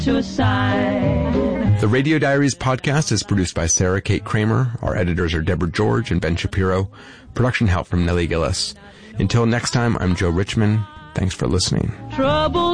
suicide. The Radio Diaries podcast is produced by Sarah Kate Kramer. Our editors are Deborah George and Ben Shapiro. Production help from Nellie Gillis. Until next time, I'm Joe Richman. Thanks for listening. Trouble